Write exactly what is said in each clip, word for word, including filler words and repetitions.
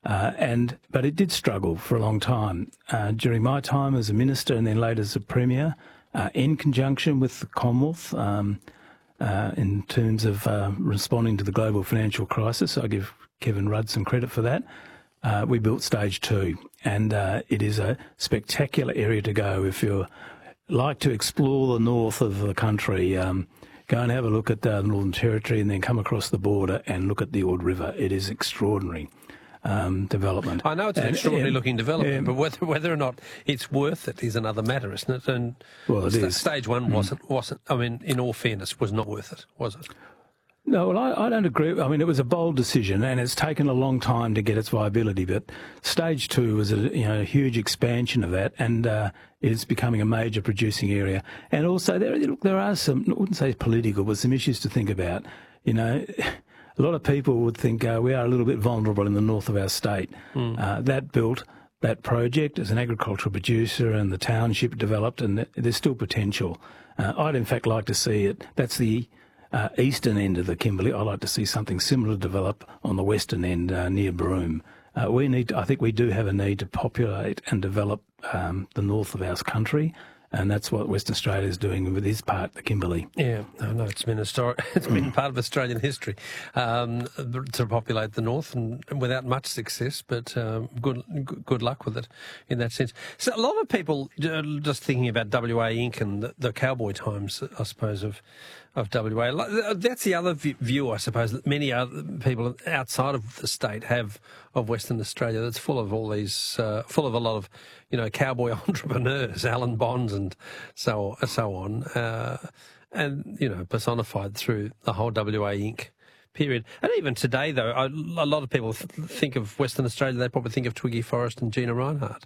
Uh, and but it did struggle for a long time. Uh, during my time as a minister and then later as a premier, uh, in conjunction with the Commonwealth, um, uh, in terms of uh, responding to the global financial crisis, I give Kevin Rudd some credit for that. Uh, we built stage two, and uh, it is a spectacular area to go if you like to explore the north of the country. Um, go and have a look at the Northern Territory and then come across the border and look at the Ord River. It is extraordinary. Um, development. I know it's an and, extraordinary and, looking development, um, but whether whether or not it's worth it is another matter, isn't it? And well, it st- is. Stage one wasn't mm. wasn't. I mean, in all fairness, was not worth it, was it? No, well, I, I don't agree. I mean, it was a bold decision, and it's taken a long time to get its viability. But stage two was a you know a huge expansion of that, and uh, it's becoming a major producing area. And also, there look, there are some. I wouldn't say political, but some issues to think about. You know. A lot of people would think uh, we are a little bit vulnerable in the north of our state. Mm. Uh, that built that project as an agricultural producer, and the township developed, and th- there's still potential. Uh, I'd in fact like to see it. That's the uh, eastern end of the Kimberley. I'd like to see something similar develop on the western end uh, near Broome. Uh, we need. To, I think we do have a need to populate and develop um, the north of our country. And that's what Western Australia is doing with his part, the Kimberley. Yeah, I know it's been a story, it's been part of Australian history um, to populate the north, and without much success. But um, good, good luck with it in that sense. So a lot of people uh, just thinking about W A Incorporated and the, the cowboy times, I suppose, of of W A. That's the other view, I suppose, that many other people outside of the state have of Western Australia. That's full of all these, uh, full of a lot of, you know, cowboy entrepreneurs, Alan Bonds and so so on, uh, and you know, personified through the whole W A Incorporated period. And even today, though, I, a lot of people th- think of Western Australia. They probably think of Twiggy Forrest and Gina Rinehart.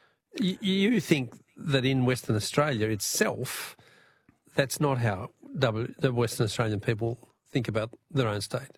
Y- you think that in Western Australia itself, that's not how W, the Western Australian people think about their own state.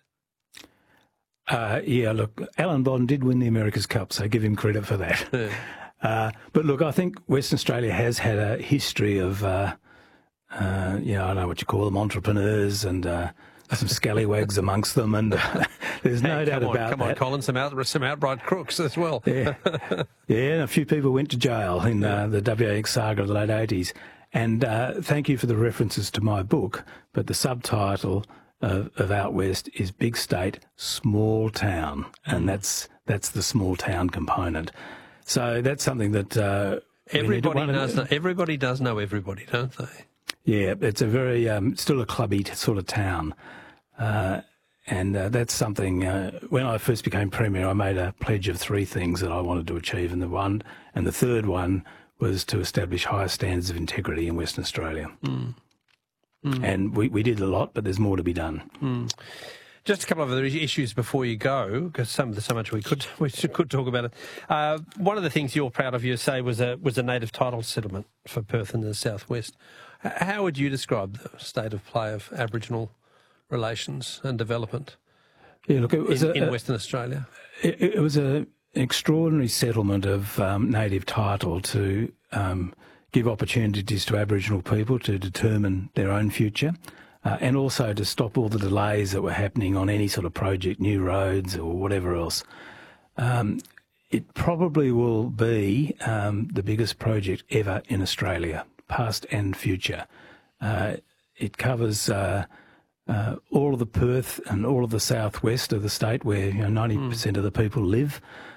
Uh, yeah, look, Alan Bond did win the America's Cup, so give him credit for that. Yeah. Uh, but look, I think Western Australia has had a history of, uh, uh, you know, I don't know what you call them, entrepreneurs and uh, some scallywags amongst them, and uh, there's no hey, doubt on, about come that. Come on, Colin, some, out, some outright crooks as well. Yeah, yeah, and a few people went to jail in uh, the W A X saga of the late eighties. And uh, thank you for the references to my book, but the subtitle of, of Out West is Big State, Small Town, and that's that's the small town component. So that's something that uh, everybody does. Know, everybody does know everybody, don't they? Yeah, it's a very um, still a clubby sort of town, uh, and uh, that's something. Uh, when I first became premier, I made a pledge of three things that I wanted to achieve, and the one and the third one was to establish higher standards of integrity in Western Australia. Mm. Mm. And we, we did a lot, but there's more to be done. Mm. Just a couple of other issues before you go, because some so much we could we could talk about it. Uh, one of the things you're proud of, you say, was a was a native title settlement for Perth and the southwest. How would you describe the state of play of Aboriginal relations and development? Yeah, look, it was in, a, in Western Australia. It, it was a extraordinary settlement of um, native title to um, give opportunities to Aboriginal people to determine their own future, uh, and also to stop all the delays that were happening on any sort of project, new roads or whatever else. Um, it probably will be um, the biggest project ever in Australia, past and future. Uh, it covers uh, uh, all of the Perth and all of the southwest of the state, where you know, ninety percent mm. of the people live.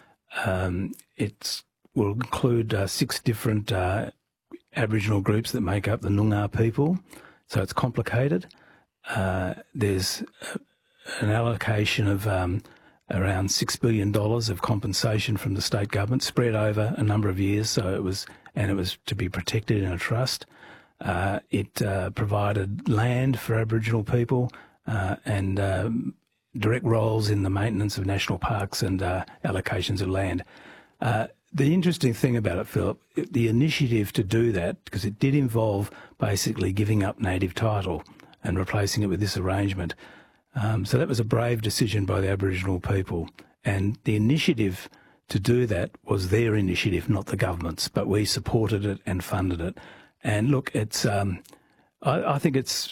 Um, it will include uh, six different uh, Aboriginal groups that make up the Noongar people, so it's complicated. Uh, there's an allocation of um, around six billion dollars of compensation from the state government spread over a number of years, so it was, and it was to be protected in a trust. Uh, it uh, provided land for Aboriginal people uh, and um, direct roles in the maintenance of national parks and uh, allocations of land. Uh, the interesting thing about it, Philip, the initiative to do that, because it did involve basically giving up native title and replacing it with this arrangement. Um, so that was a brave decision by the Aboriginal people. And the initiative to do that was their initiative, not the government's, but we supported it and funded it. And look, it's um, I, I think it's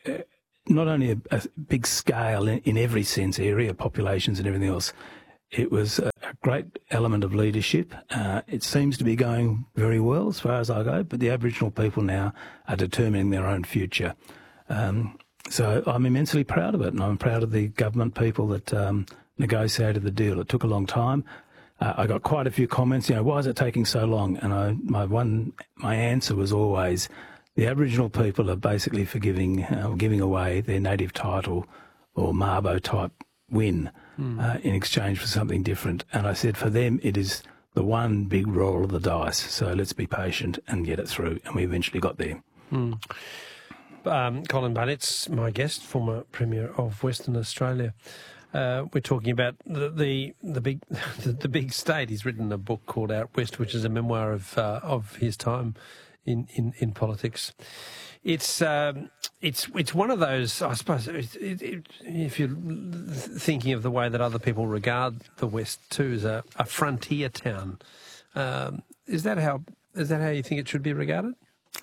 not only a, a big scale in, in every sense, area, populations and everything else. It was a great element of leadership. Uh, it seems to be going very well as far as I go, but the Aboriginal people now are determining their own future. Um, so I'm immensely proud of it, and I'm proud of the government people that um, negotiated the deal. It took a long time. Uh, I got quite a few comments, you know, why is it taking so long? And I, my one, my answer was always, the Aboriginal people are basically forgiving, uh, giving away their native title or Mabo type win mm. uh, in exchange for something different. And I said, for them, it is the one big roll of the dice. So let's be patient and get it through. And we eventually got there. Mm. Um, Colin Barnett's my guest, former Premier of Western Australia. Uh, we're talking about the the, the big the, the big state. He's written a book called Out West, which is a memoir of uh, of his time in, in, in politics. It's um, it's it's one of those, I suppose, it, it, it, if you're thinking of the way that other people regard the West too, as a, a frontier town. Um, is that how is that how you think it should be regarded?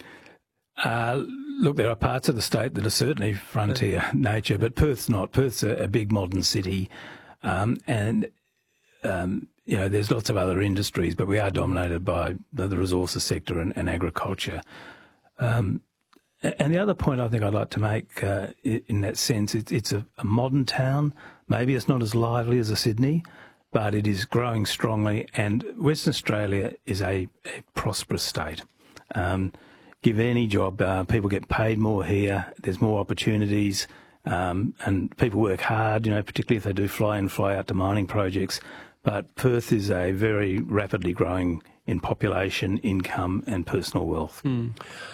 Uh, look, there are parts of the state that are certainly frontier nature, but Perth's not. Perth's a, a big modern city, um, and um, you know, there's lots of other industries, but we are dominated by the, the resources sector and, and agriculture. Um, and the other point I think I'd like to make uh, in that sense, it, it's a, a modern town. Maybe it's not as lively as a Sydney, but it is growing strongly, and Western Australia is a, a prosperous state. Um, Give any job, uh, people get paid more here, there's more opportunities, um, and people work hard, you know, particularly if they do fly in, fly out to mining projects. But Perth is a very rapidly growing in population, income and personal wealth. Mm.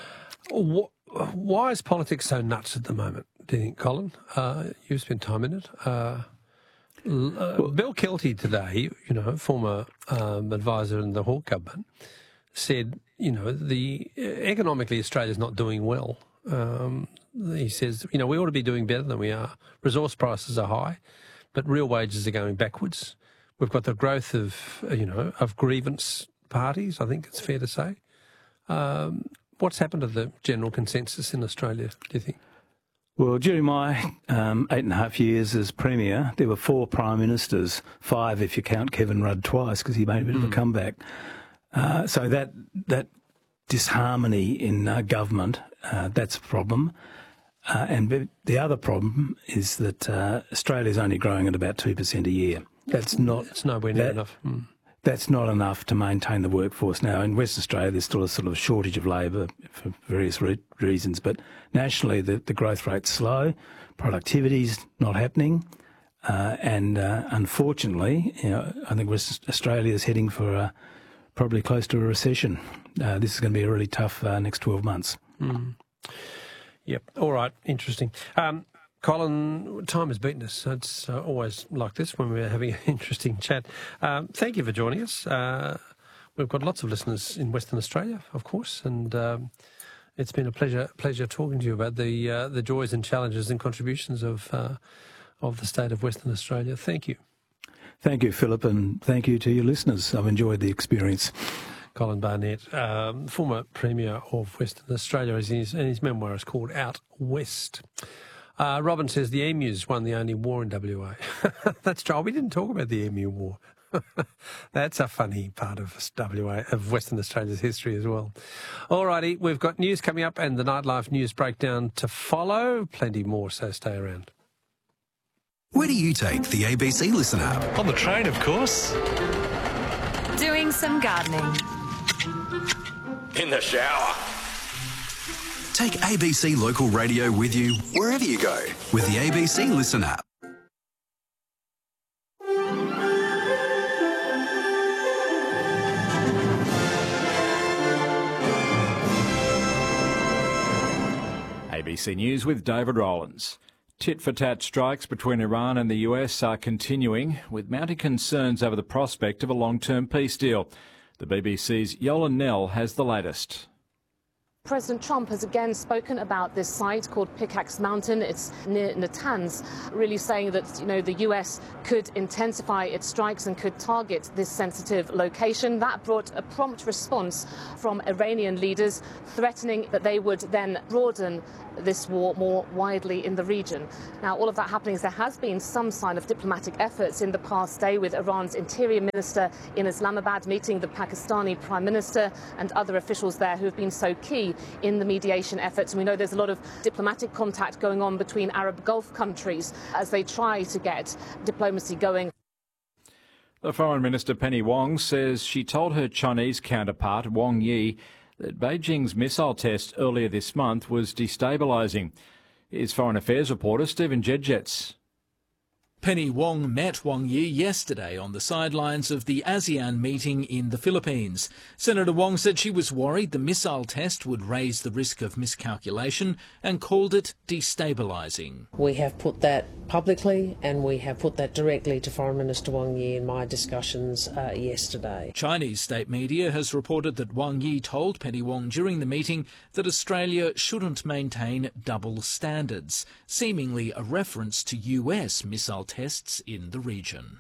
Why is politics so nuts at the moment, do you think, Colin? Uh, you've spent time in it. Uh, uh, well, Bill Kelty today, you know, former um, advisor in the Hawke government, said, you know, the economically Australia's not doing well. Um, he says, you know, we ought to be doing better than we are. Resource prices are high, but real wages are going backwards. We've got the growth of, you know, of grievance parties, I think it's fair to say. Um, what's happened to the general consensus in Australia, do you think? Well, during my um, eight and a half years as Premier, there were four Prime Ministers, five if you count Kevin Rudd twice, because he made a bit mm. of a comeback. Uh, so that that disharmony in uh, government, uh, that's a problem. Uh, and the other problem is that uh, Australia is only growing at about two percent a year. That's not... It's nowhere near that, enough. Mm. That's not enough to maintain the workforce now. In Western Australia, there's still a sort of shortage of labour for various re- reasons, but nationally the, the growth rate's slow, productivity's not happening, uh, and uh, unfortunately, you know, I think Western Australia is heading for a probably close to a recession. Uh, this is going to be a really tough uh, next twelve months. Mm. Yep. All right. Interesting. Um, Colin, time has beaten us. It's uh, always like this when we're having an interesting chat. Um, thank you for joining us. Uh, we've got lots of listeners in Western Australia, of course, and um, it's been a pleasure pleasure talking to you about the uh, the joys and challenges and contributions of uh, of the state of Western Australia. Thank you. Thank you, Philip, and thank you to your listeners. I've enjoyed the experience. Colin Barnett, um, former Premier of Western Australia, and his, and his memoir is called Out West. Uh, Robin says the emus won the only war in W A. That's true. We didn't talk about the emu war. That's a funny part of W A, of Western Australia's history as well. All righty, we've got news coming up and the Nightlife News Breakdown to follow. Plenty more, so stay around. Where do you take the A B C Listen app? On the train, of course. Doing some gardening. In the shower. Take A B C Local Radio with you wherever you go with the A B C Listen app. A B C News with David Rowlands. Tit-for-tat strikes between Iran and the U S are continuing, with mounting concerns over the prospect of a long-term peace deal. The B B C's Yolan Nell has the latest. President Trump has again spoken about this site called Pickaxe Mountain. It's near Natanz, really saying that, you know, the U S could intensify its strikes and could target this sensitive location. That brought a prompt response from Iranian leaders, threatening that they would then broaden this war more widely in the region. Now, all of that happening, there has been some sign of diplomatic efforts in the past day, with Iran's interior minister in Islamabad meeting the Pakistani Prime Minister and other officials there who have been so key in the mediation efforts. And we know there's a lot of diplomatic contact going on between Arab Gulf countries as they try to get diplomacy going. The Foreign Minister Penny Wong says she told her Chinese counterpart Wang Yi that Beijing's missile test earlier this month was destabilising. Here's Foreign Affairs reporter Stephen Jedjets. Penny Wong met Wang Yi yesterday on the sidelines of the ASEAN meeting in the Philippines. Senator Wong said she was worried the missile test would raise the risk of miscalculation and called it destabilising. We have put that publicly and we have put that directly to Foreign Minister Wang Yi in my discussions uh, yesterday. Chinese state media has reported that Wang Yi told Penny Wong during the meeting that Australia shouldn't maintain double standards, seemingly a reference to U S missile tests in the region.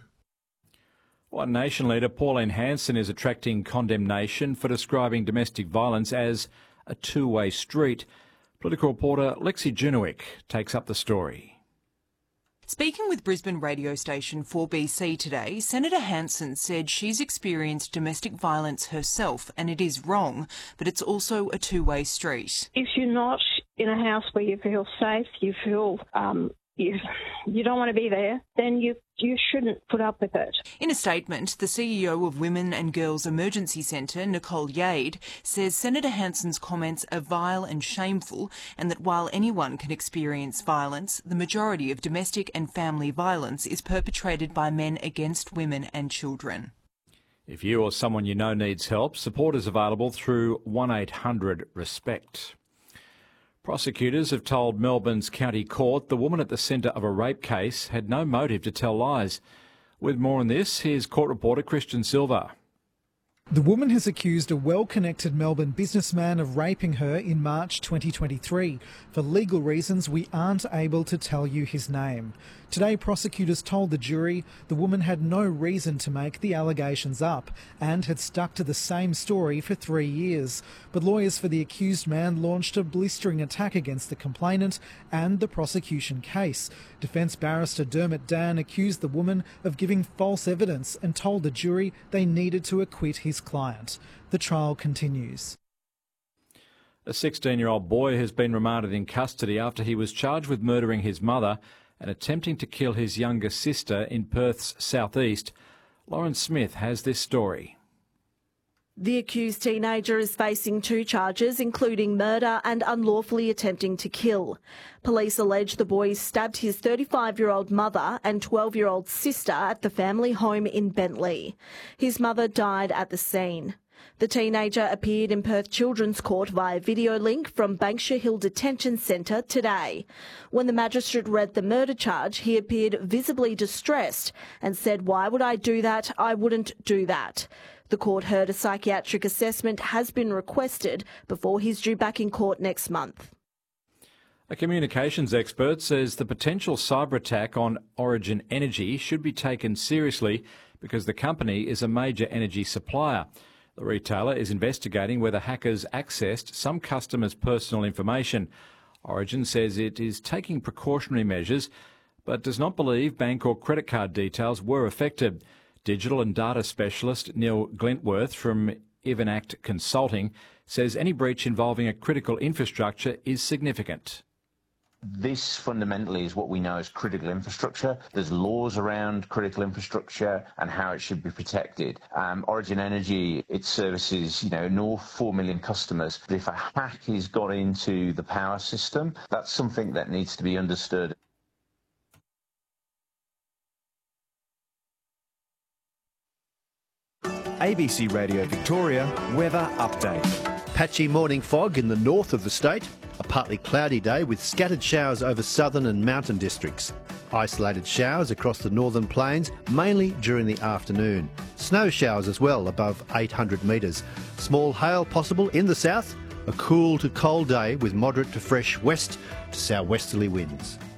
One Nation leader, Pauline Hanson, is attracting condemnation for describing domestic violence as a two-way street. Political reporter Lexi Junowick takes up the story. Speaking with Brisbane radio station four B C today, Senator Hanson said she's experienced domestic violence herself and it is wrong, but it's also a two-way street. If you're not in a house where you feel safe, you feel um, you, you don't want to be there, then you you shouldn't put up with it. In a statement, the C E O of Women and Girls Emergency Centre, Nicole Yade, says Senator Hanson's comments are vile and shameful, and that while anyone can experience violence, the majority of domestic and family violence is perpetrated by men against women and children. If you or someone you know needs help, support is available through one eight hundred RESPECT. Prosecutors have told Melbourne's County Court the woman at the centre of a rape case had no motive to tell lies. With more on this, here's court reporter Christian Silva. The woman has accused a well-connected Melbourne businessman of raping her in March twenty twenty-three. For legal reasons, we aren't able to tell you his name. Today, prosecutors told the jury the woman had no reason to make the allegations up and had stuck to the same story for three years. But lawyers for the accused man launched a blistering attack against the complainant and the prosecution case. Defence barrister Dermot Dan accused the woman of giving false evidence and told the jury they needed to acquit his client. The trial continues. A sixteen-year-old boy has been remanded in custody after he was charged with murdering his mother and attempting to kill his younger sister in Perth's southeast. Lauren Smith has this story. The accused teenager is facing two charges, including murder and unlawfully attempting to kill. Police allege the boy stabbed his thirty-five-year-old mother and twelve-year-old sister at the family home in Bentley. His mother died at the scene. The teenager appeared in Perth Children's Court via video link from Banksia Hill Detention Centre today. When the magistrate read the murder charge, he appeared visibly distressed and said, "Why would I do that? I wouldn't do that." The court heard a psychiatric assessment has been requested before he's due back in court next month. A communications expert says the potential cyber attack on Origin Energy should be taken seriously because the company is a major energy supplier. The retailer is investigating whether hackers accessed some customers' personal information. Origin says it is taking precautionary measures but does not believe bank or credit card details were affected. Digital and data specialist Neil Glentworth from Ivanact Consulting says any breach involving a critical infrastructure is significant. This fundamentally is what we know as critical infrastructure. There's laws around critical infrastructure and how it should be protected. Um, Origin Energy, it services, you know, north four million customers. But if a hack has got into the power system, that's something that needs to be understood. A B C Radio Victoria weather update. Patchy morning fog in the north of the state. A partly cloudy day with scattered showers over southern and mountain districts. Isolated showers across the northern plains, mainly during the afternoon. Snow showers as well above eight hundred metres. Small hail possible in the south. A cool to cold day with moderate to fresh west to southwesterly winds.